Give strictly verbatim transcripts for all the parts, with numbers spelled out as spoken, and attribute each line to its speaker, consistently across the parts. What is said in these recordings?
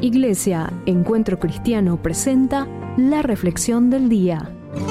Speaker 1: Iglesia Encuentro Cristiano presenta la reflexión del día.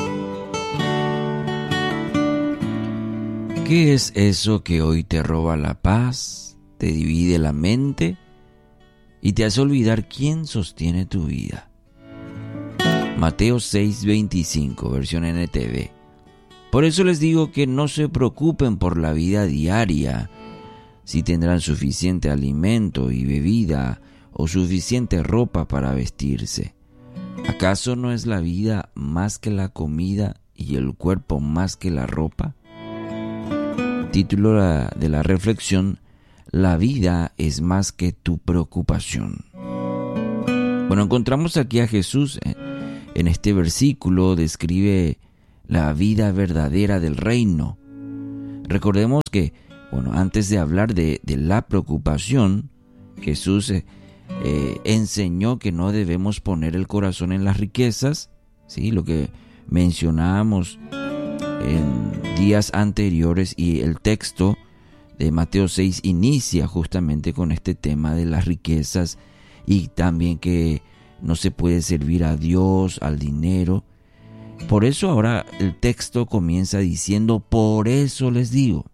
Speaker 2: ¿Qué es eso que hoy te roba la paz, te divide la mente y te hace olvidar quién sostiene tu vida? Mateo seis veinticinco, versión N T V. Por eso les digo que no se preocupen por la vida diaria, si tendrán suficiente alimento y bebida o suficiente ropa para vestirse. ¿Acaso no es la vida más que la comida y el cuerpo más que la ropa? Título de la reflexión: la vida es más que tu preocupación. Bueno, encontramos aquí a Jesús en este versículo, describe la vida verdadera del reino. Recordemos que, bueno, antes de hablar de, de la preocupación, Jesús eh, eh, enseñó que no debemos poner el corazón en las riquezas, ¿sí? Lo que mencionábamos en días anteriores, y el texto de Mateo seis inicia justamente con este tema de las riquezas, y también que no se puede servir a Dios, al dinero. Por eso ahora el texto comienza diciendo: por eso les digo,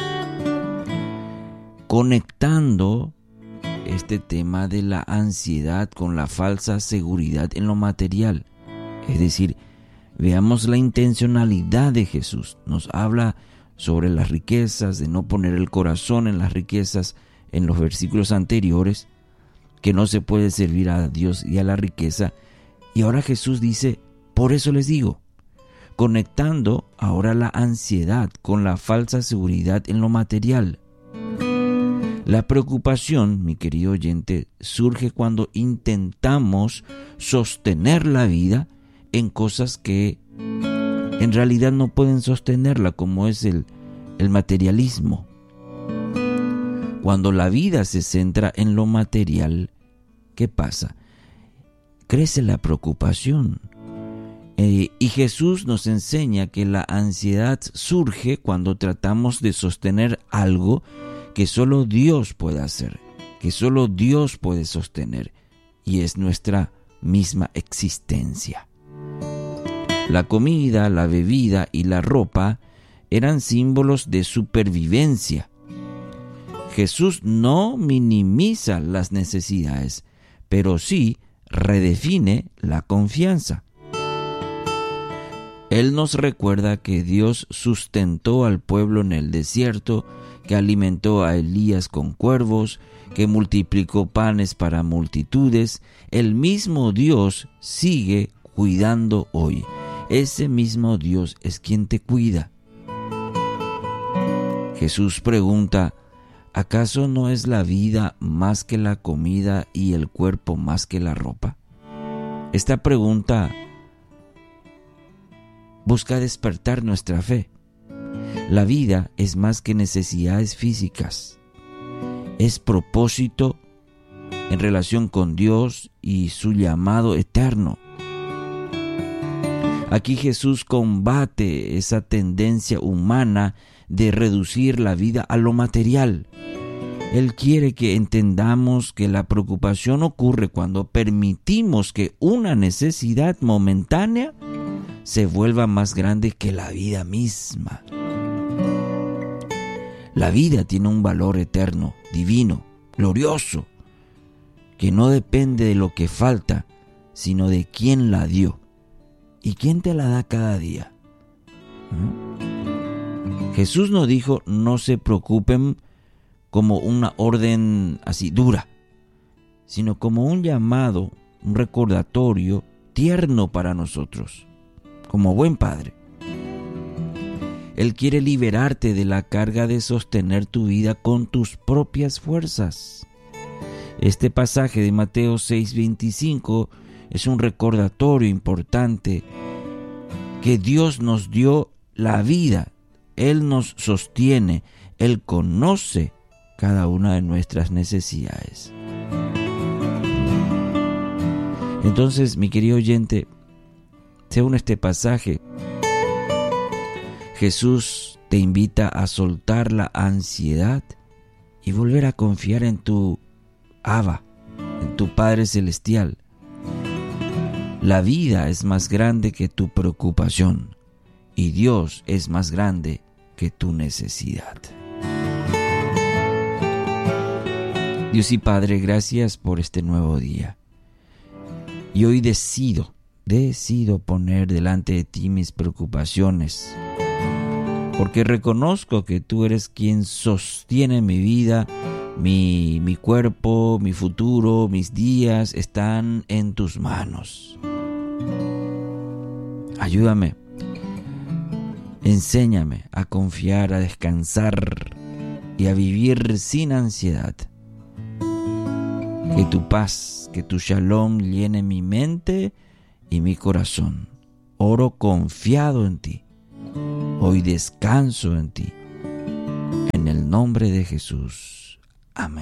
Speaker 2: conectando este tema de la ansiedad con la falsa seguridad en lo material. Es decir, veamos la intencionalidad de Jesús. Nos habla sobre las riquezas, de no poner el corazón en las riquezas en los versículos anteriores, que no se puede servir a Dios y a la riqueza. Y ahora Jesús dice: por eso les digo, conectando ahora la ansiedad con la falsa seguridad en lo material. La preocupación, mi querido oyente, surge cuando intentamos sostener la vida en cosas que en realidad no pueden sostenerla, como es el, el materialismo. Cuando la vida se centra en lo material, ¿qué pasa? Crece la preocupación. Eh, y Jesús nos enseña que la ansiedad surge cuando tratamos de sostener algo que solo Dios puede hacer, que solo Dios puede sostener, y es nuestra misma existencia. La comida, la bebida y la ropa eran símbolos de supervivencia. Jesús no minimiza las necesidades, pero sí redefine la confianza. Él nos recuerda que Dios sustentó al pueblo en el desierto, que alimentó a Elías con cuervos, que multiplicó panes para multitudes. El mismo Dios sigue cuidando hoy. Ese mismo Dios es quien te cuida. Jesús pregunta: ¿acaso no es la vida más que la comida y el cuerpo más que la ropa? Esta pregunta busca despertar nuestra fe. La vida es más que necesidades físicas. Es propósito en relación con Dios y su llamado eterno. Aquí Jesús combate esa tendencia humana de reducir la vida a lo material. Él quiere que entendamos que la preocupación ocurre cuando permitimos que una necesidad momentánea se vuelva más grande que la vida misma. La vida tiene un valor eterno, divino, glorioso, que no depende de lo que falta, sino de quién la dio. ¿Y quién te la da cada día? ¿Mm? Jesús no dijo: no se preocupen, como una orden así dura, sino como un llamado, un recordatorio tierno para nosotros, como buen padre. Él quiere liberarte de la carga de sostener tu vida con tus propias fuerzas. Este pasaje de Mateo seis veinticinco es un recordatorio importante que Dios nos dio la vida. Él nos sostiene. Él conoce cada una de nuestras necesidades. Entonces, mi querido oyente, según este pasaje, Jesús te invita a soltar la ansiedad y volver a confiar en tu Abba, en tu Padre Celestial. La vida es más grande que tu preocupación y Dios es más grande que tu necesidad. Dios y Padre, gracias por este nuevo día. Y hoy decido, decido poner delante de ti mis preocupaciones, porque reconozco que tú eres quien sostiene mi vida, mi, mi cuerpo, mi futuro, mis días están en tus manos. Ayúdame, enséñame a confiar, a descansar y a vivir sin ansiedad. Que tu paz, que tu shalom llene mi mente y mi corazón. Oro confiado en ti. Hoy descanso en ti. En el nombre de Jesús. Amén.